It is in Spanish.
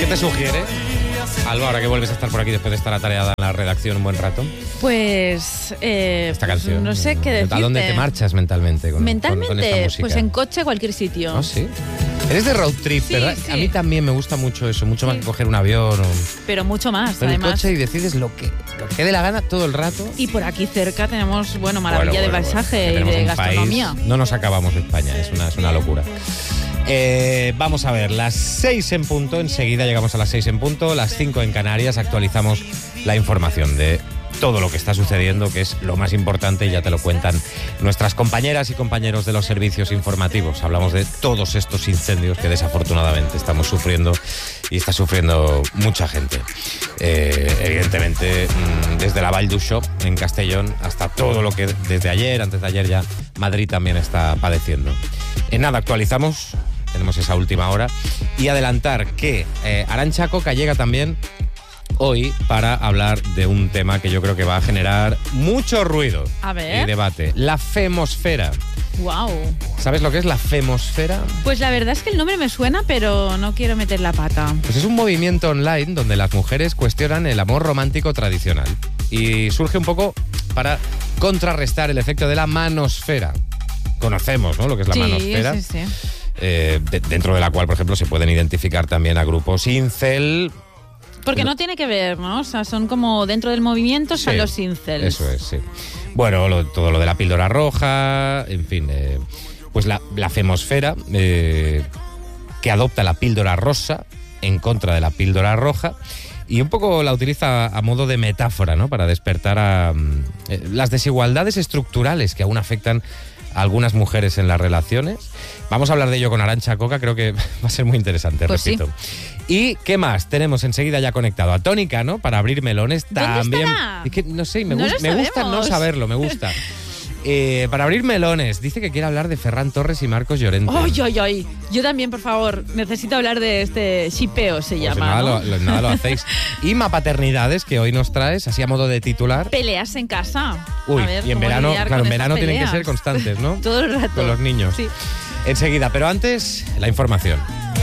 te sugiere, Alba, ahora que vuelves a estar por aquí después de estar atareada en la redacción un buen rato? Pues... esta canción. No sé qué decirte. ¿A dónde te marchas mentalmente con esta música? Pues en coche a cualquier sitio. ¿Oh, sí? Eres de road trip, Sí, ¿verdad? sí. A mí también me gusta mucho eso, mucho más que coger un avión. Pero mucho más, Pero en el además. coche y decides lo que te dé la gana todo el rato. Y por aquí cerca tenemos, maravilla de paisaje y Tenemos de un gastronomía. país, no nos acabamos de España, es una locura. Vamos a ver, las 6 en punto, enseguida llegamos a las 6 en punto, las 5 en Canarias, actualizamos la información de todo lo que está sucediendo, que es lo más importante, y ya te lo cuentan nuestras compañeras y compañeros de los servicios informativos. Hablamos de todos estos incendios que desafortunadamente estamos sufriendo y está sufriendo mucha gente. Evidentemente, desde la Vall d'Uixó, en Castellón, hasta todo lo que desde ayer, antes de ayer ya, Madrid también está padeciendo. En nada, actualizamos, tenemos esa última hora, y adelantar que Arantxa Coca llega también hoy para hablar de un tema que yo creo que va a generar mucho ruido y debate. La femosfera. Wow. ¿Sabes lo que es la femosfera? Pues la verdad es que el nombre me suena, pero no quiero meter la pata. Pues es un movimiento online donde las mujeres cuestionan el amor romántico tradicional. Y surge un poco para contrarrestar el efecto de la manosfera. Conocemos, ¿no?, lo que es la manosfera. Sí, sí. Dentro de la cual, por ejemplo, se pueden identificar también a grupos incel. Porque no tiene que ver, ¿no? O sea, son como dentro del movimiento están los incels. Eso es, sí. Bueno, todo lo de la píldora roja, en fin, pues la femosfera, que adopta la píldora rosa en contra de la píldora roja, y un poco la utiliza a modo de metáfora, ¿no?, para despertar a las desigualdades estructurales que aún afectan a algunas mujeres en las relaciones. Vamos a hablar de ello con Arantxa Coca, creo que va a ser muy interesante, pues repito. Sí. ¿Y qué más? Tenemos enseguida ya conectado a Toni Cano para abrir melones. ¿Dónde también. estará? Es que no sé, me No gusta no saberlo, me gusta. Para abrir melones, dice que quiere hablar de Ferran Torres y Marcos Llorente. ¡Ay! Yo también, por favor, necesito hablar de este shipeo, se llama, nada, ¿no? Nada lo hacéis. Y Mapaternidades, que hoy nos traes, así a modo de titular. Peleas en casa. Uy, a ver, y en verano, claro, en verano tienen que peleas. ser constantes, ¿no? Todo el rato. Con los niños. Sí. Enseguida, pero antes, la información.